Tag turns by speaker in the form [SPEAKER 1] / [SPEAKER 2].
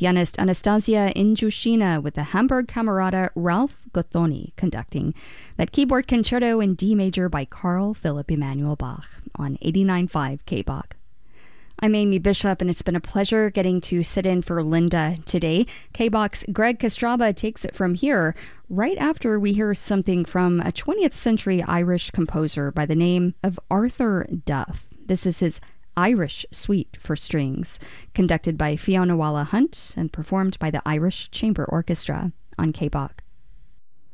[SPEAKER 1] pianist Anastasia Injushina with the Hamburg Camerata Ralph Gothoni conducting that keyboard concerto in D major by Carl Philipp Emanuel Bach on 89.5 KBach. I'm Amy Bishop, and it's been a pleasure getting to sit in for Linda today. KBach's Greg Kostraba takes it from here right after we hear something from a 20th century Irish composer by the name of Arthur Duff. This is his Irish Suite for Strings, conducted by Fiona Walla Hunt and performed by the Irish Chamber Orchestra on KBach.